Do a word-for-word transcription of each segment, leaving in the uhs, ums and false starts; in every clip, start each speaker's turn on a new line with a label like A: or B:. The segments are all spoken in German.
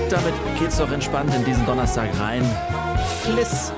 A: damit geht's doch entspannt in diesen Donnerstag rein. Fliss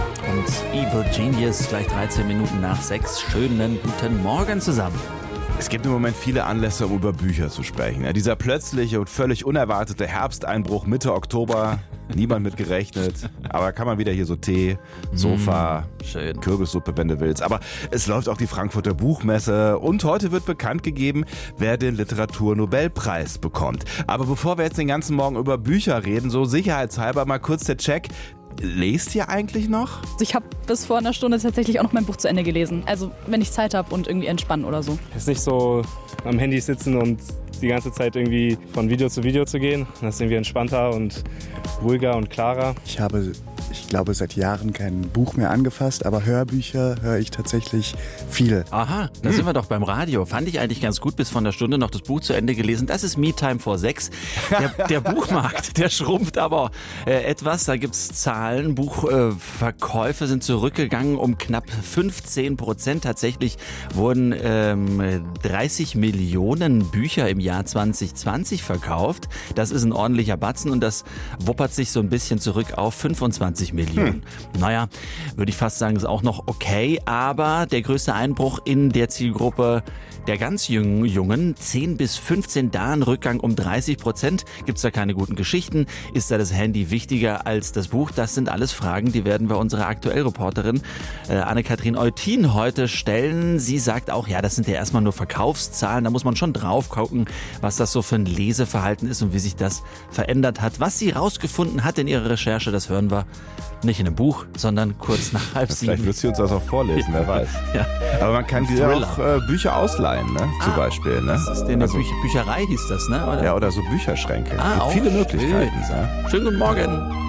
A: und Evil Genius, gleich dreizehn Minuten nach sechs. Schönen guten Morgen zusammen.
B: Es gibt im Moment viele Anlässe, um über Bücher zu sprechen. Ja, dieser plötzliche und völlig unerwartete Herbsteinbruch Mitte Oktober, niemand mit gerechnet. Aber kann man wieder hier so Tee, Sofa,
A: mm, schön.
B: Kürbissuppe, wenn du willst. Aber es läuft auch die Frankfurter Buchmesse und heute wird bekannt gegeben, wer den Literaturnobelpreis bekommt. Aber bevor wir jetzt den ganzen Morgen über Bücher reden, so sicherheitshalber mal kurz der Check. Lest ihr eigentlich noch?
C: Ich habe bis vor einer Stunde tatsächlich auch noch mein Buch zu Ende gelesen. Also wenn ich Zeit habe und irgendwie entspannen oder so.
D: Es ist nicht so am Handy sitzen und die ganze Zeit irgendwie von Video zu Video zu gehen. Das ist irgendwie entspannter und ruhiger und klarer.
E: Ich habe, ich glaube, seit Jahren kein Buch mehr angefasst, aber Hörbücher höre ich tatsächlich viel.
A: Aha, da hm. sind wir doch beim Radio. Fand ich eigentlich ganz gut, bis vor einer Stunde noch das Buch zu Ende gelesen. Das ist Me-Time vor sechs. Der, der Buchmarkt, der schrumpft aber äh, etwas. Da gibt's Zahlen. Buchverkäufe äh, sind zurückgegangen um knapp fünfzehn Prozent. Tatsächlich wurden ähm, dreißig Millionen Bücher im Jahr zwanzig zwanzig verkauft. Das ist ein ordentlicher Batzen und das wuppert sich so ein bisschen zurück auf fünfundzwanzig Millionen. Hm. Naja, würde ich fast sagen, ist auch noch okay, aber der größte Einbruch in der Zielgruppe der ganz jungen, jungen zehn bis fünfzehn, da ein Rückgang um dreißig Prozent. Gibt's da keine guten Geschichten? Ist da das Handy wichtiger als das Buch? Das sind alles Fragen, die werden wir unserer Aktuellreporterin äh, Anne-Kathrin Eutin heute stellen. Sie sagt auch, ja, das sind ja erstmal nur Verkaufszahlen, da muss man schon drauf gucken, was das so für ein Leseverhalten ist und wie sich das verändert hat. Was sie rausgefunden hat in ihrer Recherche, das hören wir nicht in einem Buch, sondern kurz nach halb sieben.
B: Vielleicht wird sie uns das auch vorlesen, wer weiß.
A: Ja.
B: Aber man kann ja auch äh, Bücher ausleihen, ne? Zum ah, Beispiel. Ne?
A: Das ist in der
B: also,
A: Büch- Bücherei hieß das, ne? Oder?
B: Ja, oder so Bücherschränke.
A: Ah,
B: Gibt
A: auch
B: viele
A: schön.
B: Möglichkeiten. Ja.
A: Schönen guten Morgen.